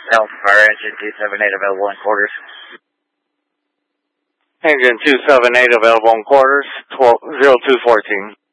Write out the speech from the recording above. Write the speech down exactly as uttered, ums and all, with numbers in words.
Delta Fire Engine two seven eight available in quarters. Engine two seven eight available in quarters, zero two fourteen.